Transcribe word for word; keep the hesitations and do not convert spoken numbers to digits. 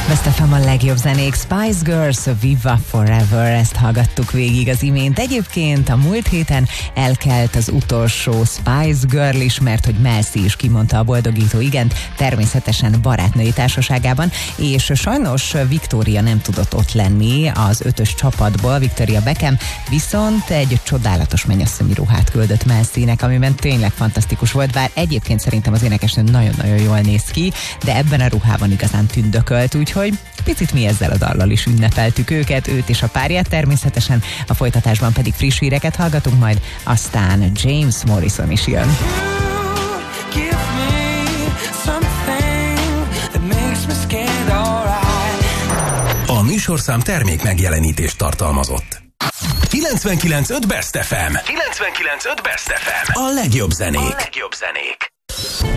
Best ef em a legjobb zenék, Spice Girls, Viva Forever, ezt hallgattuk végig az imént. Egyébként a múlt héten elkelt az utolsó Spice Girl is, mert hogy Melsi is kimondta a boldogító igent, természetesen barátnői társaságában, és sajnos Victoria nem tudott ott lenni az ötös csapatból, Victoria Beckham, viszont egy csodálatos mennyasszonyi ruhát küldött Melsinek, amiben tényleg fantasztikus volt, bár egyébként szerintem az énekesnő nagyon-nagyon jól néz ki, de ebben a ruhában igazán tündökölt, úgyhogy picit mi ezzel a dallal is ünnepeltük őket, őt és a párját természetesen, a folytatásban pedig friss híreket hallgatunk majd, aztán James Morrison is jön. A műsorszám termék megjelenítést tartalmazott. kilencvenkilenc pont öt Best ef em. kilencvenkilenc pont öt Best ef em. A legjobb zenék. A legjobb zenék.